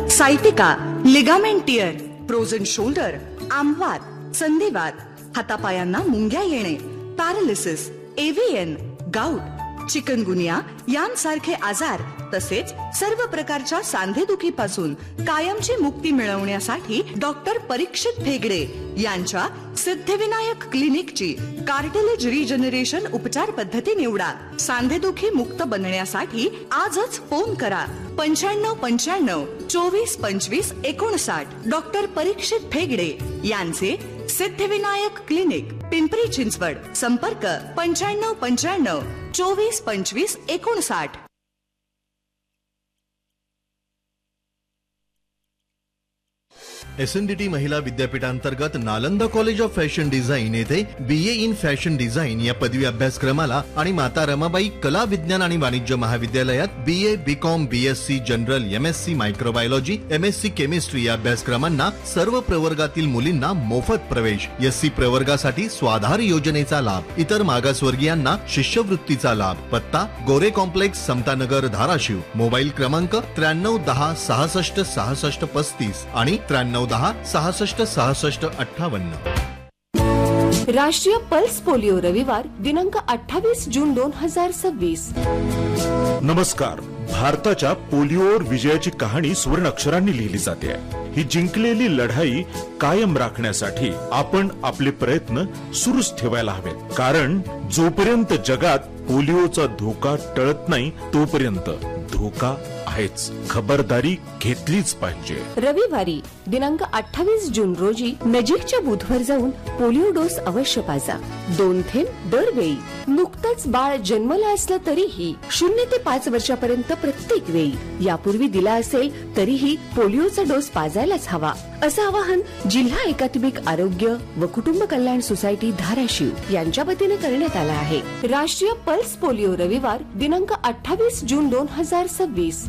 Sciatica, ligament tier, frozen shoulder, आमवात, संधिवात, हातापायांना मुंग्या येणे, paralysis, एव्हीएन, gout, chikungunya यांसारखे आजार तसेच सर्व प्रकारच्या सांधेदुखीपासून कायमची मुक्ती मिळवण्यासाठी डॉक्टर परीक्षित भेगडे यांच्या सिद्धिविनायक क्लिनिकची कार्टिलेज रिजनरेशन उपचार पद्धती निवडा. सांधेदुखी मुक्त बनण्यासाठी आजच फोन करा 9595 24 25 59. डॉक्टर परीक्षित भेगडे यांचे सिद्धिविनायक क्लिनिक, पिंपरी चिंचवड. संपर्क 9595 24 25 59. SNDT महिला विद्यापीठांतर्गत Nalanda college of fashion design येथे BA इन फॅशन डिझाईन या पदवी अभ्यासक्रमाला आणि माता रमाबाई कला विज्ञान आणि वाणिज्य महाविद्यालयात BA, BCom, BSc general, MSc microbiology, MSc chemistry या अभ्यासक्रमांना सर्व प्रवर्गातील मुलींना मोफत प्रवेश. SC प्रवर्गासाठी स्वाधार योजनेचा लाभ. इतर मागासवर्गीयांना शिष्यवृत्तीचा लाभ. पत्ता गोरे कॉम्प्लेक्स, समतानगर, धाराशिव. मोबाईल क्रमांक 93 10 66 66 35 आणि 93 10 66 66 58. राष्ट्रीय पल्स पोलिओ रविवार दिनांक 28 जून 2026. नमस्कार. भारताच्या पोलिओवर विजयाची कहाणी सुवर्ण अक्षरांनी लिहिली जाते. ही जिंकलेली लढाई कायम राखण्यासाठी आपण आपले प्रयत्न सुरूच ठेवायला हवेत. कारण जोपर्यंत जगात पोलिओचा धोका टळत नाही तोपर्यंत धोका आहेच. खबरदारी घेतलीच पाहिजे. रविवारी दिनांक 28 जून रोजी नजीकच्या बूथवर जाऊन पोलिओ डोस अवश्य पाजा. 2 थेंब दरवेळी. नुकतंच बाळ जन्मलं असलं तरीही 0 ते 5 वर्षापर्यंत प्रत्येक वेळी. यापूर्वी दिला असेल तरीही पोलिओचा डोस पाजायलाच हवा असं आवाहन जिल्हा एकात्मिक आरोग्य व कुटुंब कल्याण सोसायटी धाराशिव यांच्या वतीने करण्यात आलं आहे. राष्ट्रीय पल्स पोलिओ रविवार दिनांक 28 जून 2026.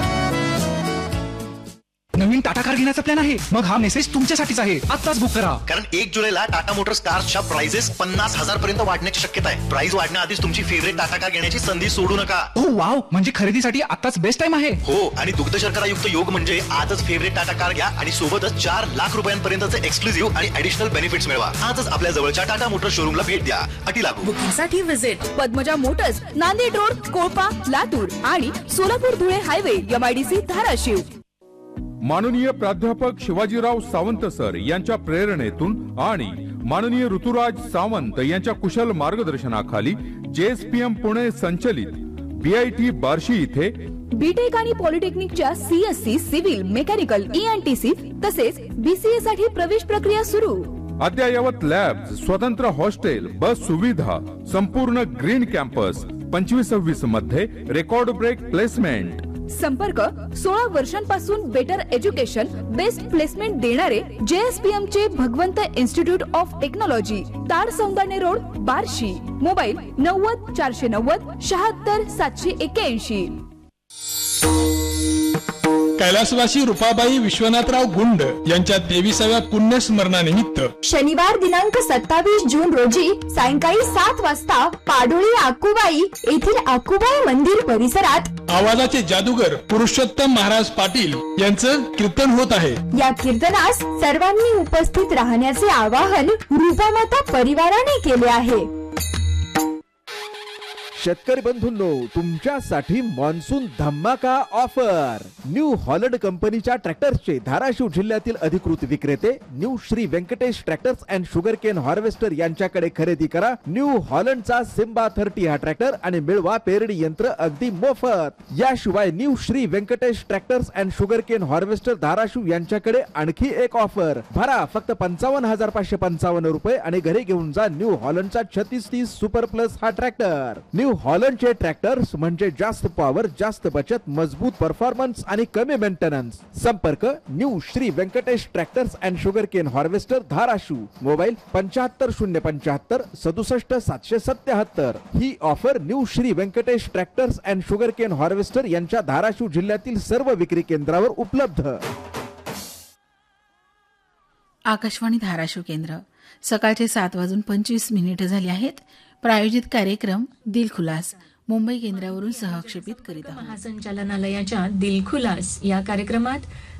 नवीन टाटा कार घेण्याचा प्लॅन आहे? मग हा मेसेज तुमच्यासाठीच आहे. आत्ताच बुक करा. कारण 1 जुलैला टाटा मोटर्स कारच्या प्राइसेस 50,000 पर्यंत वाढण्याची शक्यता आहे. प्राइस वाढण्याआधीच तुमची फेवरेट टाटा कार घेण्याची संधी सोडू नका. ओह वाव, म्हणजे खरेदीसाठी आत्ताच बेस्ट टाइम आहे. हो, आणि दुग्ध शर्करायुक्त योग म्हणजे आजच फेवरेट टाटा कार घ्या आणि सोबतच 4 लाख रुपयांपर्यंतचे एक्सक्लुझिव्ह आणि ऍडिशनल बेनिफिट्स मिळवा. आजच आपल्या जवळच्या टाटा मोटर्स शोरूमला भेट द्या. अटी लागू. बुकिंगसाठी visit Padmaja Motors, Nanded road, कोळपा, Latur आणि सोलापूर धुळे हायवे, MIDC धाराशिव. माननीय प्राध्यापक शिवाजीराव सावंत सर यांच्या प्रेरणेतून आणि माननीय ऋतुराज सावंत यांच्या कुशल मार्गदर्शनाखाली JSPM पुणे संचलित BIT बार्शी इथे बीटेक आणि पॉलिटेक्निकच्या CSC, सिव्हिल, मेकॅनिकल, ENTC तसेच BCA साठी प्रवेश प्रक्रिया सुरू. अद्ययावत लॅब, स्वतंत्र हॉस्टेल, बस सुविधा, संपूर्ण ग्रीन कॅम्पस. 25-26 मध्ये रेकॉर्ड ब्रेक प्लेसमेंट. संपर्क 16 वर्षांपासून बेटर एज्युकेशन, बेस्ट प्लेसमेंट देणारे JSPM चे भगवंत institute of technology, ताड Saundane road, Barshi. Mobile 90 490 76 781. कैलासवासी रुपाबाई विश्वनाथराव गुंड यांच्या 23व्या पुण्यस्मरणानिमित्त शनिवार दिनांक 27 जून रोजी सायंकाळी 7 वाजता पाडोळी आकुबाई येथील आकुबाई मंदिर परिसरात आवाजाचे जादूगर पुरुषोत्तम महाराज पाटील यांचं कीर्तन होत आहे. या कीर्तनास सर्वांनी उपस्थित राहण्याचे आवाहन रूपामाता परिवाराने केले आहे. शेतकरी बंधूंनो, तुमच्यासाठी मान्सून धमाका ऑफर. न्यू हॉलंड कंपनीच्या ट्रॅक्टर्सचे धाराशिव जिल्ह्यातील अधिकृत विक्रेते new Shri Venkatesh tractors and sugar cane harvester यांच्याकडे खरेदी करा. न्यू हॉलंडचा सिम्बा 30 हा ट्रॅक्टर आणि मिळवा पेरणी यंत्र अगदी मोफत. याशिवाय new Shri Venkatesh tractors and sugar cane harvester Dharashiv यांच्याकडे आणखी एक ऑफर. भरा फक्त 55,555 रुपये आणि घरी घेऊन जा न्यू हॉलंडचा 3630 सुपर प्लस हा ट्रॅक्टर. न्यू हॉलंडचे ट्रॅक्टर्स म्हणजे जास्त पॉवर, जास्त बचत, मजबूत परफॉर्मन्स आणि कमी मेंटेनन्स. संपर्क new Shri Venkatesh tractors and sugar cane harvester Dharashiv. Mobile 75 075 67 777. He offer new Shri Venkatesh tractors and sugar cane harvester यांच्या धाराशिव जिल्ह्यातील सर्व विक्री केंद्रावर उपलब्ध. आकाशवाणी धाराशिव केंद्र. सकाळचे 7:25 झाले आहेत. प्रायोजित कार्यक्रम दिलखुलास मुंबई केंद्रावरून सहक्षेपित करीत आहोत. महासंचालनालयाच्या दिलखुलास या कार्यक्रमात